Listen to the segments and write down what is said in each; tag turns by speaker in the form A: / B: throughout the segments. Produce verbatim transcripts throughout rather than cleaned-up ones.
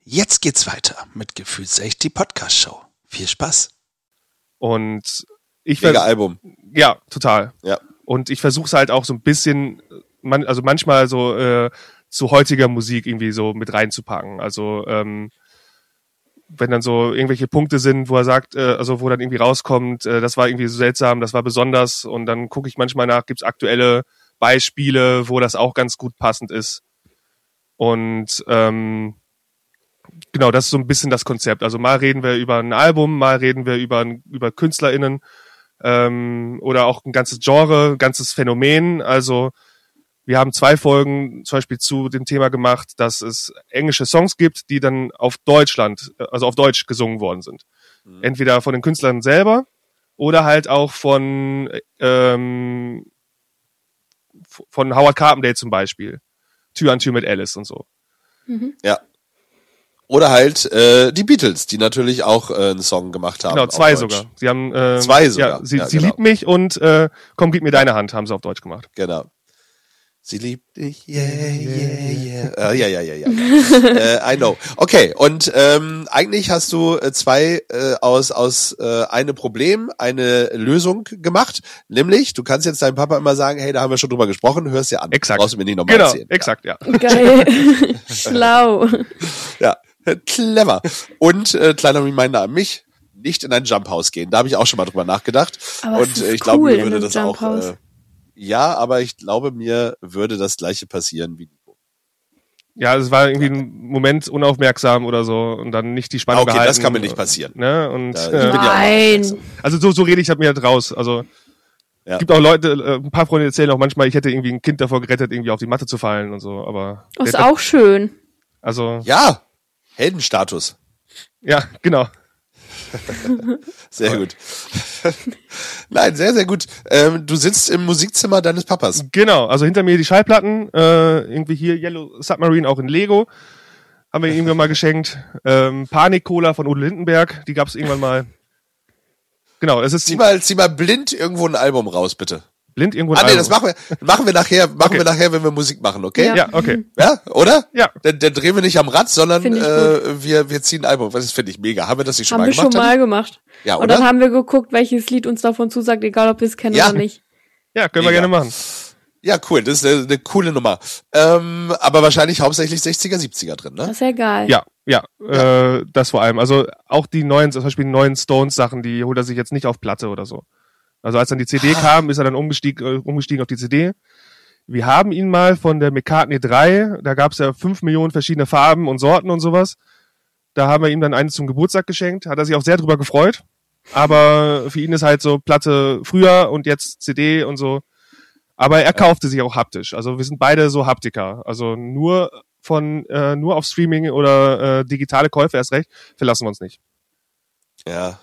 A: Jetzt geht's weiter mit Gefühlsecht, die Podcast-Show. Viel Spaß.
B: Und ich
C: Mega Album.
B: Ja, total.
C: Ja.
B: Und ich versuche es halt auch so ein bisschen, man, also manchmal so äh, zu heutiger Musik irgendwie so mit reinzupacken. Also ähm, wenn dann so irgendwelche Punkte sind, wo er sagt, äh, also wo dann irgendwie rauskommt, äh, das war irgendwie so seltsam, das war besonders. Und dann gucke ich manchmal nach, gibt's aktuelle Beispiele, wo das auch ganz gut passend ist. Und ähm, genau, das ist so ein bisschen das Konzept. Also mal reden wir über ein Album, mal reden wir über, über KünstlerInnen ähm, oder auch ein ganzes Genre, ein ganzes Phänomen. Also wir haben zwei Folgen zum Beispiel zu dem Thema gemacht, dass es englische Songs gibt, die dann auf Deutschland, also auf Deutsch gesungen worden sind. Mhm. Entweder von den Künstlern selber oder halt auch von ähm, von Howard Carpendale zum Beispiel. Tür an Tür mit Alice und so.
C: Mhm. Ja. Oder halt äh, die Beatles, die natürlich auch äh, einen Song gemacht haben.
B: Genau, zwei sogar. Sie haben äh,
C: zwei sogar.
B: Ja, sie
C: ja,
B: sie
C: genau.
B: liebt mich und äh, komm, gib mir deine Hand, haben sie auf Deutsch gemacht.
C: Genau. Sie liebt dich, yeah, yeah, yeah. Uh, ja, ja, ja, ja. uh, I know. Okay, und ähm, eigentlich hast du äh, zwei äh, aus aus äh, einem Problem eine Lösung gemacht, nämlich du kannst jetzt deinem Papa immer sagen, hey, da haben wir schon drüber gesprochen, hörst dir an.
B: Exakt.
C: Brauchst du mir nicht nochmal
B: genau,
C: erzählen.
B: Exakt, ja.
D: Geil. Schlau.
C: Ja, clever. Und äh, kleiner Reminder an mich, nicht in ein Jumphouse gehen. Da habe ich auch schon mal drüber nachgedacht.
D: Aber
C: und
D: es ist
C: äh, ich glaube,
D: cool
C: mir würde
D: in
C: das
D: einem
C: auch
D: Jumphouse.
C: äh, ja, aber ich glaube, mir würde das Gleiche passieren wie Nico.
B: Ja, es war irgendwie ein Moment unaufmerksam oder so und dann nicht die Spannung
C: Ah, okay,
B: gehalten.
C: das kann mir nicht passieren.
B: Ne? Und,
C: Da- ich
B: äh,
C: bin ja auch
D: Nein.
C: aufmerksam.
B: also so, so rede ich halt mir halt raus. Also
C: Ja.
B: gibt auch Leute, äh, ein paar Freunde erzählen auch manchmal, ich hätte irgendwie ein Kind davor gerettet, irgendwie auf die Matte zu fallen und so. Aber
D: Das ist auch schön.
B: also
C: Ja, Heldenstatus.
B: ja, genau.
C: Sehr gut. Nein, sehr, sehr gut. Ähm, du sitzt im Musikzimmer deines Papas.
B: Genau, also hinter mir die Schallplatten, äh, irgendwie hier Yellow Submarine auch in Lego, haben wir ihm irgendwann mal geschenkt. Ähm, Panik-Cola von Udo Lindenberg, die gab's irgendwann mal. Genau, es ist
C: Zieh mal, zieh mal blind irgendwo ein Album raus, bitte.
B: blind irgendwo ein
C: Ah, nee,
B: Album.
C: das machen wir, machen wir nachher, machen
B: Okay.
C: wir nachher, wenn wir Musik machen, okay?
D: Ja.
B: Ja, okay.
C: Ja, oder?
B: Ja.
C: Dann, dann drehen wir nicht am Rad, sondern
D: Find ich
C: äh, wir, wir ziehen ein Album. Das finde ich mega. Haben wir das nicht schon
D: Haben
C: mal
D: wir
C: gemacht?
D: schon mal gemacht.
C: Ja,
D: Und
C: oder?
D: dann haben wir geguckt, welches Lied uns davon zusagt, egal ob wir es kennen
C: Ja.
D: oder nicht.
B: Ja, können wir
C: Mega.
B: gerne machen.
C: Ja, cool. Das ist eine, eine coole Nummer. Ähm, aber wahrscheinlich hauptsächlich sechziger, siebziger drin, ne?
D: Das ist ja geil.
B: Ja, ja,
C: Ja.
B: Äh, das vor allem. Also auch die neuen, zum Beispiel die neuen Stones-Sachen, die holt er sich jetzt nicht auf Platte oder so. Also als dann die C D kam, ist er dann umgestiegen, äh, umgestiegen auf die C D. Wir haben ihn mal von der McCartney drei, da gab es ja fünf Millionen verschiedene Farben und Sorten und sowas. Da haben wir ihm dann eine zum Geburtstag geschenkt, hat er sich auch sehr drüber gefreut. Aber für ihn ist halt so Platte früher und jetzt C D und so. Aber er kaufte sich auch haptisch. Also wir sind beide so Haptiker. Also nur von äh, nur auf Streaming oder äh, digitale Käufe erst recht verlassen wir uns nicht.
C: Ja.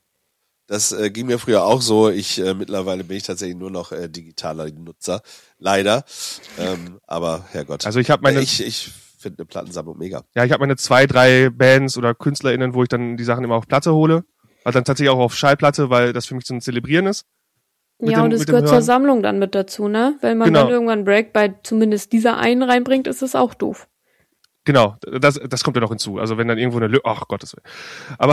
C: Das äh, ging mir früher auch so. Ich äh, mittlerweile bin ich tatsächlich nur noch äh, digitaler Nutzer, leider. Ähm, aber Herrgott.
B: Also ich habe meine
C: ich ich finde eine Plattensammlung mega.
B: Ja, ich habe meine zwei, drei Bands oder KünstlerInnen, wo ich dann die Sachen immer auf Platte hole. Also dann tatsächlich auch auf Schallplatte, weil das für mich so ein Zelebrieren ist. Mit
D: Ja,
B: dem-
D: und es
B: mit dem
D: gehört zur
B: Hören.
D: Sammlung dann mit dazu, ne? Wenn man
B: Genau.
D: dann irgendwann einen Break bei zumindest dieser einen reinbringt, ist es auch doof.
B: Genau, das, das kommt ja noch hinzu. Also wenn dann irgendwo eine Lücke, ach Gottes Willen. Aber,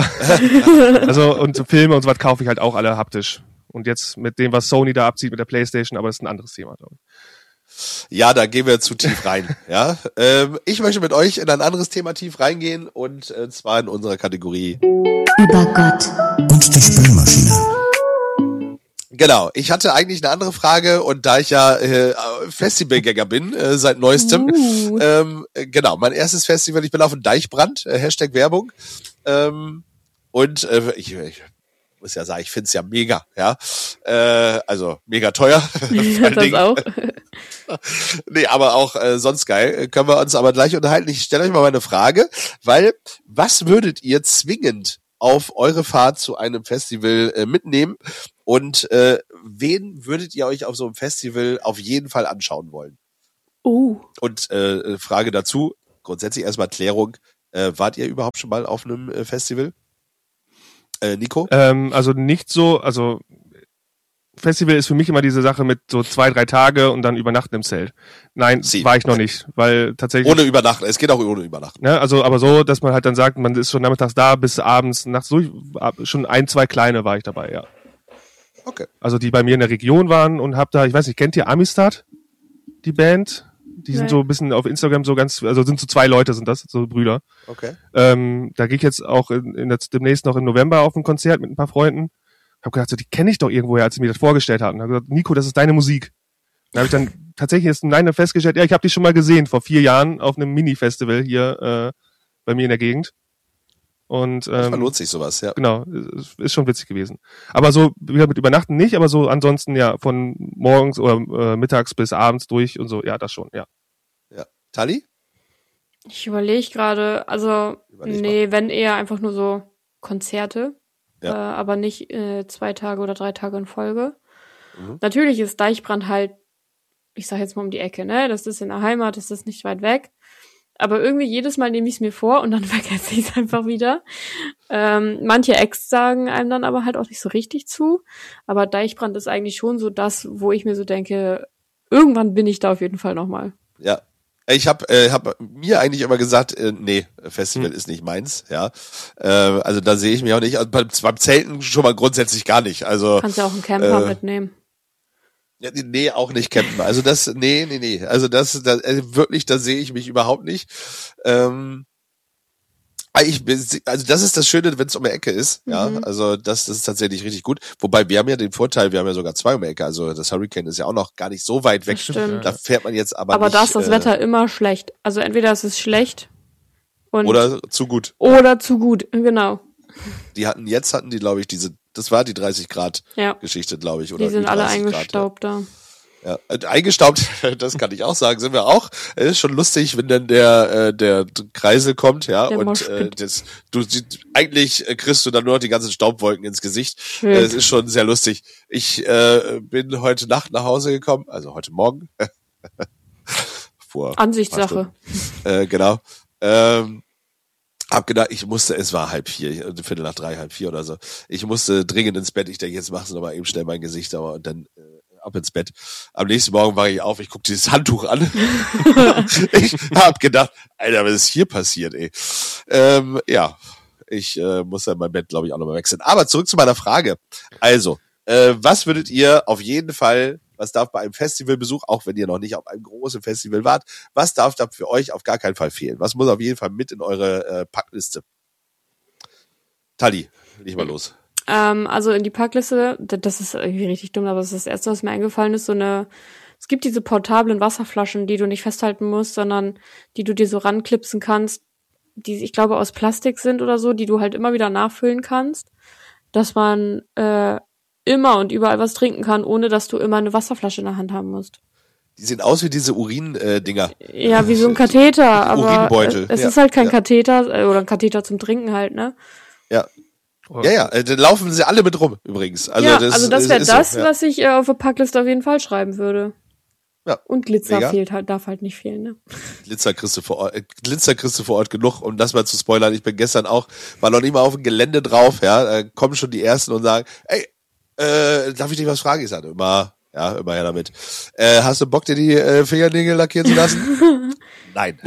B: also, und so Filme und so was kaufe ich halt auch alle haptisch. Und jetzt mit dem, was Sony da abzieht mit der Playstation, aber das ist ein anderes Thema, glaube ich.
C: Ja, da gehen wir zu tief rein. Ja, ähm, ich möchte mit euch in ein anderes Thema tief reingehen und äh, zwar in unserer Kategorie.
E: Über Gott
A: Und die Spülmaschine.
C: Genau, ich hatte eigentlich eine andere Frage und da ich ja äh, Festivalgänger bin äh, seit neuestem,
D: Uh.
C: ähm, äh, genau, mein erstes Festival, ich bin auf dem Deichbrand, äh, Hashtag Werbung, ähm, und äh, ich, ich muss ja sagen, ich find's ja mega, ja, äh, also mega teuer. Vor allen
D: Das
C: Dingen.
D: auch.
C: Nee, aber auch äh, sonst geil. Können wir uns aber gleich unterhalten. Ich stelle euch mal eine Frage, weil was würdet ihr zwingend auf eure Fahrt zu einem Festival äh, mitnehmen und äh, wen würdet ihr euch auf so einem Festival auf jeden Fall anschauen wollen?
D: Oh.
C: Und äh, Frage dazu, grundsätzlich erstmal Klärung, äh, wart ihr überhaupt schon mal auf einem äh, Festival? Äh, Nico?
B: Ähm, also nicht so, also Festival ist für mich immer diese Sache mit so zwei, drei Tage und dann übernachten im Zelt. Nein,
C: Sie.
B: war ich noch nicht, weil tatsächlich...
C: Ohne Übernachten, es geht auch ohne Übernachten.
B: Ne, also aber so, dass man halt dann sagt, man ist schon nachmittags da bis abends, nachts durch, schon ein, zwei kleine war ich dabei, ja.
C: Okay.
B: Also die bei mir in der Region waren und hab da, ich weiß nicht, kennt ihr Amistad, die Band? Die sind
D: Nein.
B: so ein bisschen auf Instagram so ganz, also sind so zwei Leute sind das, so Brüder.
C: Okay.
B: Ähm, da gehe ich jetzt auch in, in der, demnächst noch im November auf ein Konzert mit ein paar Freunden. Hab gedacht, so, die kenne ich doch irgendwoher, als sie mir das vorgestellt hatten. Hab gesagt, Nico, das ist deine Musik. Dann habe ich dann tatsächlich jetzt im Nachhinein festgestellt, ja, ich habe die schon mal gesehen, vor vier Jahren auf einem Mini-Festival hier äh, bei mir in der Gegend. Und
C: Manchmal
B: ähm,
C: lohnt sich sowas, ja.
B: genau, ist ist schon witzig gewesen. Aber so wieder mit Übernachten nicht, aber so ansonsten ja, von morgens oder äh, mittags bis abends durch und so, ja, das schon, ja.
C: ja. Tali?
D: Ich überlege gerade, also,
C: Überleg
D: nee, wenn eher einfach nur so Konzerte,
C: Ja.
D: äh, aber nicht äh, zwei Tage oder drei Tage in Folge.
C: Mhm.
D: Natürlich ist Deichbrand halt, ich sag jetzt mal um die Ecke, ne? Das ist in der Heimat, das ist nicht weit weg. Aber irgendwie jedes Mal nehme ich es mir vor und dann vergesse ich es einfach wieder. Ähm, manche Acts sagen einem dann aber halt auch nicht so richtig zu. Aber Deichbrand ist eigentlich schon so das, wo ich mir so denke, irgendwann bin ich da auf jeden Fall nochmal.
C: Ja. Ich habe äh, hab mir eigentlich immer gesagt, äh, nee, Festival
B: Hm.
C: ist nicht meins, ja. Äh, also da sehe ich mich auch nicht. Also beim, beim Zelten schon mal grundsätzlich gar nicht. Also
D: Kannst ja auch einen Camper
C: äh,
D: mitnehmen.
C: ja, nee, auch nicht campen. Also das, nee, nee, nee. Also das, das also wirklich, da sehe ich mich überhaupt nicht. Ähm, ich bin, also das ist das Schöne, wenn es um die Ecke ist. Ja,
D: Mhm.
C: also das, das ist tatsächlich richtig gut. Wobei wir haben ja den Vorteil, wir haben ja sogar zwei um die Ecke. Also das Hurricane ist ja auch noch gar nicht so weit weg.
D: Das stimmt.
C: Da fährt man jetzt aber,
D: Aber
C: nicht.
D: da ist das
C: äh,
D: Wetter immer schlecht. Also entweder ist es schlecht und
C: Oder zu gut.
D: oder zu gut, genau.
C: Die hatten, jetzt hatten die, glaube ich, diese, das war die dreißig Grad
D: Ja,
C: Geschichte, glaube ich. Oder
D: die sind
C: über
D: alle
C: dreißig Grad,
D: eingestaubt da.
C: ja. Ja. Äh, Eingestaubt, das kann ich auch sagen, sind wir auch. Es ist schon lustig, wenn dann der, äh, der Kreisel kommt, ja,
D: Der
C: und äh,
D: Moshpit.
C: das, du, die, eigentlich äh, kriegst du dann nur noch die ganzen Staubwolken ins Gesicht.
D: Schön.
C: Äh, Es ist schon sehr lustig. Ich äh, bin heute Nacht nach Hause gekommen, also heute Morgen. Vor ein paar
D: Ansichtssache.
C: Stunden. Äh, genau. Ähm, hab gedacht, ich musste, es war halb vier, eine Viertel nach drei, halb vier oder so. Ich musste dringend ins Bett. Ich denke, jetzt machst du noch mal eben schnell mein Gesicht, aber und dann äh, ab ins Bett. Am nächsten Morgen war ich auf, ich guck dieses Handtuch an. Ich hab gedacht, Alter, was ist hier passiert, ey? Ähm, ja, ich äh, muss dann mein Bett, glaube ich, auch nochmal wechseln. Aber zurück zu meiner Frage. Also, äh, was würdet ihr auf jeden Fall, was darf bei einem Festivalbesuch, auch wenn ihr noch nicht auf einem großen Festival wart, was darf da für euch auf gar keinen Fall fehlen? Was muss auf jeden Fall mit in eure äh, Packliste? Tali, leg mal los.
D: Ähm, also in die Packliste, d- das ist irgendwie richtig dumm, aber das ist das Erste, was mir eingefallen ist, so eine, es gibt diese portablen Wasserflaschen, die du nicht festhalten musst, sondern die du dir so ranklipsen kannst, die, ich glaube, aus Plastik sind oder so, die du halt immer wieder nachfüllen kannst, dass man äh, immer und überall was trinken kann, ohne dass du immer eine Wasserflasche in der Hand haben musst.
C: Die sehen aus wie diese Urin-Dinger.
D: Ja, wie so ein Katheter, aber
C: Urinbeutel,
D: es, es
C: ja,
D: ist halt kein
C: ja.
D: Katheter äh, oder ein Katheter zum Trinken halt, ne?
C: Ja. Ja, ja, äh, dann laufen sie alle mit rum, übrigens. Also
D: ja,
C: das,
D: also das
C: äh,
D: wäre
C: ist
D: das,
C: so, ja.
D: was ich äh, auf der Packliste auf jeden Fall schreiben würde.
C: Ja,
D: Und Glitzer
C: mega.
D: fehlt halt, darf halt nicht fehlen, ne?
C: Glitzer kriegst du vor Ort, äh, Glitzer kriegst du vor Ort genug, um das mal zu spoilern. Ich bin gestern auch, war noch nicht mal auf dem Gelände drauf, ja, da kommen schon die Ersten und sagen, ey, äh, darf ich dich was fragen? Ich sage immer, ja, immer her damit. Äh, hast du Bock, dir die äh, Fingernägel lackieren zu lassen? Nein.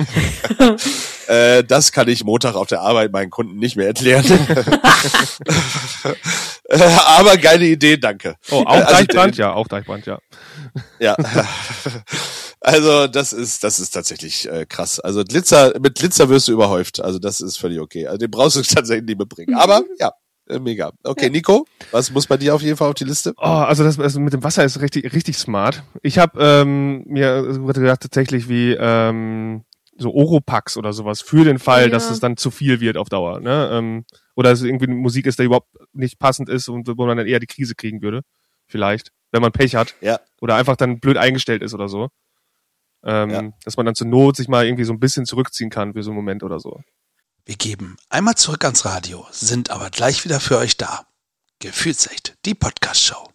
C: äh, das kann ich Montag auf der Arbeit meinen Kunden nicht mehr erklären. äh, aber geile Idee, danke.
B: Oh, auch
C: Äh, also,
B: Deichbrand? Ja, auch Deichbrand, ja.
C: Ja. Also das ist das ist tatsächlich äh, krass. Also Glitzer mit Glitzer wirst du überhäuft. Also das ist völlig okay. Also den brauchst du tatsächlich nicht mitbringen. Aber ja, äh, mega. Okay, Nico, was muss bei dir auf jeden Fall auf die Liste?
B: Oh, also das also mit dem Wasser ist richtig richtig smart. Ich habe ähm, mir gedacht tatsächlich wie ähm, so Oropax oder sowas für den Fall,
D: Ja.
B: dass es dann zu viel wird auf Dauer, ne? Ähm, oder es irgendwie Musik ist, die überhaupt nicht passend ist und wo man dann eher die Krise kriegen würde, vielleicht, wenn man Pech hat
C: Ja.
B: oder einfach dann blöd eingestellt ist oder so. Ähm,
C: Ja.
B: dass man dann zur Not sich mal irgendwie so ein bisschen zurückziehen kann für so einen Moment oder so.
A: Wir geben einmal zurück ans Radio, sind aber gleich wieder für euch da. Gefühlsecht, die Podcast-Show.